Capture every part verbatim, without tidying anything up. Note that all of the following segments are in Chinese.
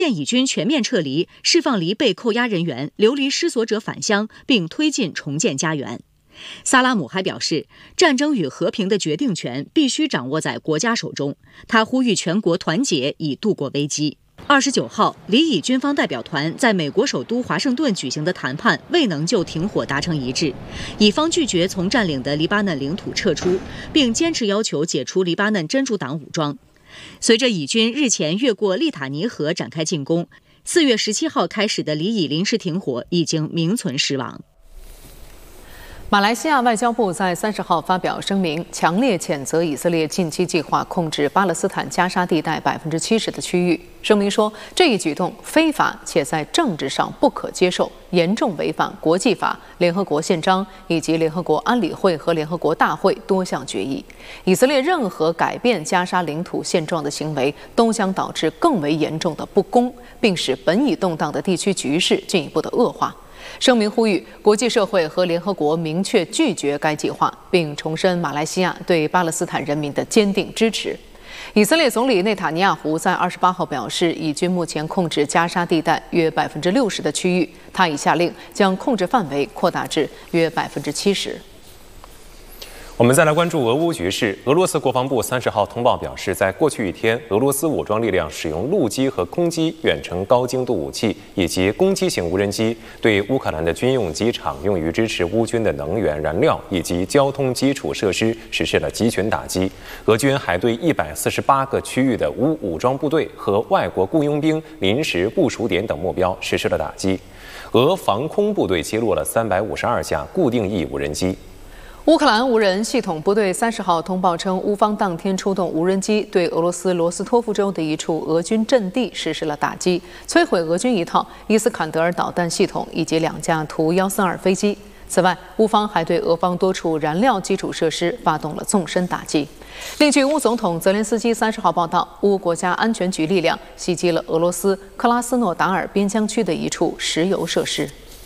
现以军全面撤离，释放离被扣押人员，流离失所者返乡，并推进重建家园。萨拉姆还表示，战争与和平的决定权必须掌握在国家手中。他呼吁全国团结，以度过危机。二十九号，离以军方代表团在美国首都华盛顿举行的谈判未能就停火达成一致，以方拒绝从占领的黎巴嫩领土撤出，并坚持要求解除黎巴嫩真主党武装。随着以军日前越过利塔尼河展开进攻，四月十七号开始的黎以临时停火已经名存实亡。 马来西亚外交部在三十号发表声明，强烈谴责以色列近期计划控制巴勒斯坦加沙地带百分之七十的区域。声明说，这一举动非法且在政治上不可接受，严重违反国际法、联合国宪章以及联合国安理会和联合国大会多项决议。以色列任何改变加沙领土现状的行为，都将导致更为严重的不公，并使本已动荡的地区局势进一步的恶化。声明呼吁国际社会和联合国明确拒绝该计划，并重申马来西亚对巴勒斯坦人民的坚定支持。以色列总理内塔尼亚胡在二十八号表示，以军目前控制加沙地带约百分之六十的区域，他已下令将控制范围扩大至约百分之七十。 我们再来关注俄乌局势。俄罗斯国防部三十号通报表示，在过去一天，俄罗斯武装力量使用陆基和空基远程高精度武器以及攻击型无人机，对乌克兰的军用机场、用于支持乌军的能源、燃料以及交通基础设施实施了集群打击。俄军还对一百四十八个区域的乌武装部队和外国雇佣兵临时部署点等目标实施了打击。俄防空部队击落了三百五十二架固定翼无人机。 乌克兰无人系统部队三十号通报称，乌方当天出动无人机对俄罗斯罗斯托夫州的一处俄军阵地实施了打击，摧毁俄军一套伊斯坎德尔导弹系统以及两架图一三二飞机。此外，乌方还对俄方多处燃料基础设施发动了纵深打击。另据乌总统泽连斯基三十号报道，乌国家安全局力量袭击了俄罗斯克拉斯诺达尔边疆区的一处石油设施。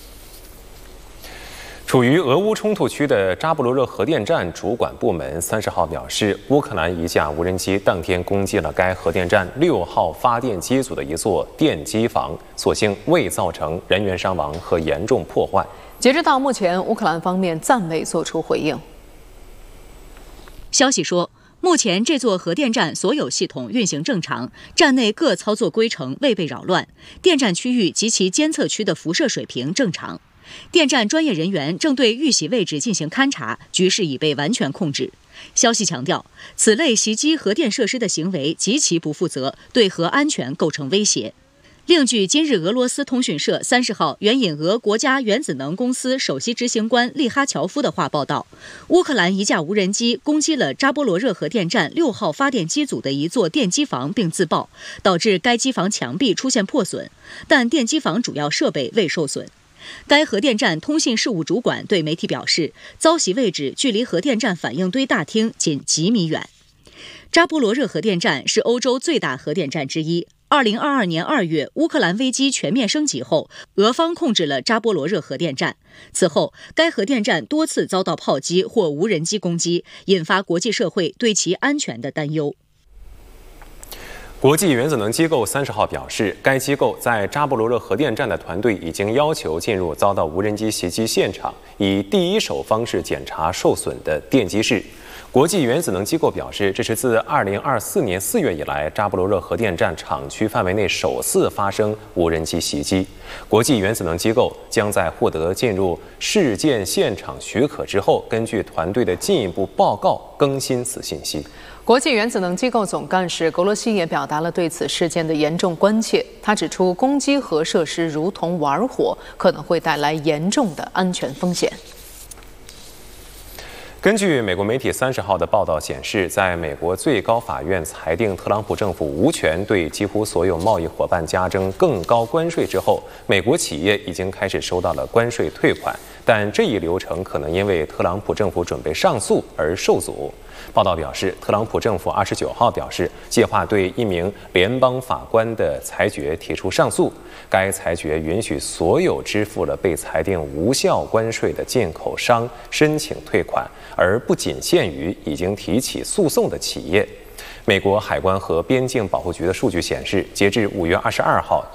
处于俄乌冲突区的扎波罗热核电站主管部门三十号表示，乌克兰一架无人机当天攻击了该核电站六号发电机组的一座电机房，所幸未造成人员伤亡和严重破坏。 截止到目前，乌克兰方面暂未作出回应。 消息说，目前这座核电站所有系统运行正常，站内各操作规程未被扰乱，电站区域及其监测区的辐射水平正常。电站专业人员正对遇袭位置进行勘查，局势已被完全控制。消息强调，此类袭击核电设施的行为极其不负责，对核安全构成威胁。另据今日俄罗斯通讯社三十号援引俄国家原子能公司首席执行官利哈乔夫的话报道，乌克兰一架无人机攻击了扎波罗热核电站六号发电机组的一座电机房并自爆，导致该机房墙壁出现破损，但电机房主要设备未受损。该核电站通信事务主管对媒体表示，遭袭位置距离核电站反应堆大厅仅几米远。扎波罗热核电站是欧洲最大核电站之一。二零二二年二月，乌克兰危机全面升级后，俄方控制了扎波罗热核电站。此后，该核电站多次遭到炮击或无人机攻击，引发国际社会对其安全的担忧。 国际原子能机构三十号表示，该机构在扎波罗热核电站的团队已经要求进入遭到无人机袭击现场，以第一手方式检查受损的电机室。国际原子能机构表示，这是自二零二四年四月以来，扎波罗热核电站厂区范围内首次发生无人机袭击。国际原子能机构将在获得进入事件现场许可之后，根据团队的进一步报告更新此信息。 国际原子能机构总干事格罗西也表达了对此事件的严重关切。他指出，攻击核设施如同玩火，可能会带来严重的安全风险。 根据美国媒体三十号的报道显示，在美国最高法院裁定特朗普政府无权对几乎所有贸易伙伴加征更高关税之后，美国企业已经开始收到了关税退款，但这一流程可能因为特朗普政府准备上诉而受阻。报道表示，特朗普政府二十九号表示，计划对一名联邦法官的裁决提出上诉。该裁决允许所有支付了被裁定无效关税的进口商申请退款，而不仅限于已经提起诉讼的企业。 美国海关和边境保护局的数据显示，截至五月二十二号，